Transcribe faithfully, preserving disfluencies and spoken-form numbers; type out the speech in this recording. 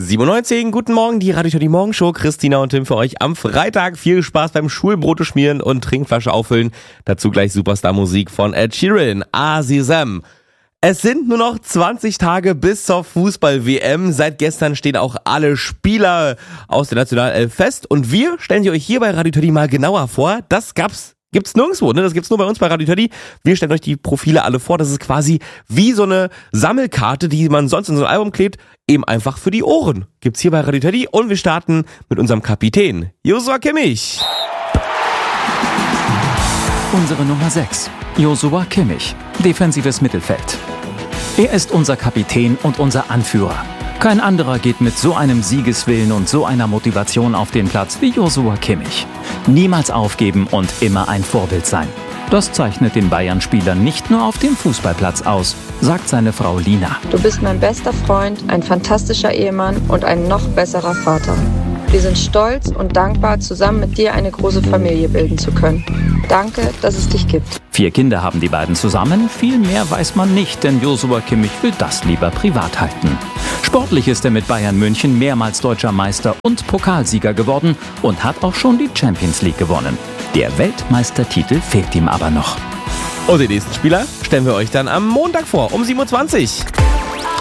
sieben Uhr neunzehn, guten Morgen, die Radio Teddy Morgenshow. Christina und Tim für euch am Freitag. Viel Spaß beim Schulbrote schmieren und Trinkflasche auffüllen. Dazu gleich Superstar-Musik von Ed Sheeran, Azizam. Es sind nur noch zwanzig Tage bis zur Fußball-W M. Seit gestern stehen auch alle Spieler aus der Nationalelf fest. Und wir stellen sie euch hier bei Radio Teddy mal genauer vor. Das gab's Gibt's nirgendwo, ne? Das gibt's nur bei uns bei Radio Teddy. Wir stellen euch die Profile alle vor. Das ist quasi wie so eine Sammelkarte, die man sonst in so ein Album klebt, eben einfach für die Ohren. Gibt's hier bei Radio Teddy und wir starten mit unserem Kapitän, Joshua Kimmich. Unsere Nummer sechs, Joshua Kimmich, defensives Mittelfeld. Er ist unser Kapitän und unser Anführer. Kein anderer geht mit so einem Siegeswillen und so einer Motivation auf den Platz wie Joshua Kimmich. Niemals aufgeben und immer ein Vorbild sein. Das zeichnet den Bayern-Spieler nicht nur auf dem Fußballplatz aus, sagt seine Frau Lina. Du bist mein bester Freund, ein fantastischer Ehemann und ein noch besserer Vater. Wir sind stolz und dankbar, zusammen mit dir eine große Familie bilden zu können. Danke, dass es dich gibt. Vier Kinder haben die beiden zusammen, viel mehr weiß man nicht, denn Joshua Kimmich will das lieber privat halten. Sportlich ist er mit Bayern München mehrmals deutscher Meister und Pokalsieger geworden und hat auch schon die Champions League gewonnen. Der Weltmeistertitel fehlt ihm aber noch. Und den nächsten Spieler stellen wir euch dann am Montag vor, um sieben Uhr zwanzig.